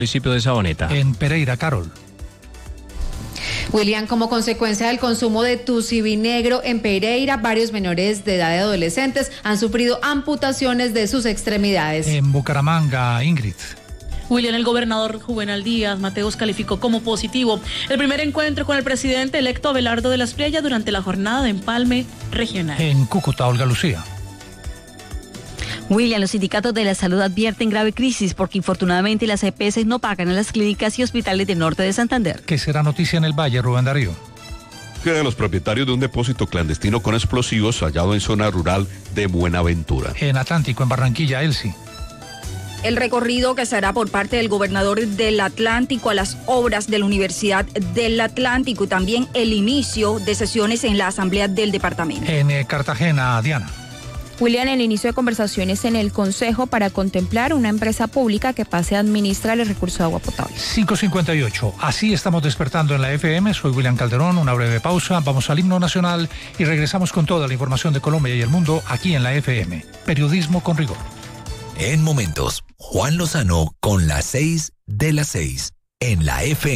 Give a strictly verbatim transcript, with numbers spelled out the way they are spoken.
municipio de Sabaneta. En Pereira, Carol. William, como consecuencia del consumo de tucivinegro en Pereira, varios menores de edad y adolescentes han sufrido amputaciones de sus extremidades. En Bucaramanga, Ingrid. William, el gobernador Juvenal Díaz Mateos calificó como positivo el primer encuentro con el presidente electo Abelardo de la Espriella durante la jornada de empalme regional. En Cúcuta, Olga Lucía. William, los sindicatos de la salud advierten grave crisis porque infortunadamente las E P S no pagan a las clínicas y hospitales del norte de Santander. ¿Qué será noticia en el Valle, Rubén Darío? Quedan los propietarios de un depósito clandestino con explosivos hallado en zona rural de Buenaventura. En Atlántico, en Barranquilla, Elsie. El recorrido que se hará por parte del gobernador del Atlántico a las obras de la Universidad del Atlántico y también el inicio de sesiones en la Asamblea del Departamento. En eh, Cartagena, Diana. William, el inicio de conversaciones en el Consejo para contemplar una empresa pública que pase a administrar el recurso de agua potable. cinco cincuenta y ocho. Así estamos despertando en la F M. Soy William Calderón. Una breve pausa. Vamos al himno nacional y regresamos con toda la información de Colombia y el mundo aquí en la F M. Periodismo con rigor. En momentos, Juan Lozano con las seis de las seis en la F M.